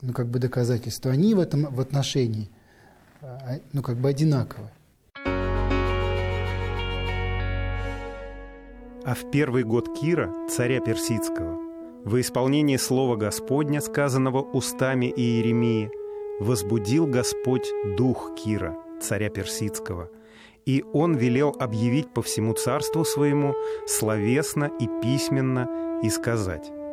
доказательства, они в отношении одинаковы. А в первый год Кира, царя Персидского, во исполнение слова Господня, сказанного устами Иеремии, возбудил Господь дух Кира, царя Персидского, и он велел объявить по всему царству своему словесно и письменно и сказать: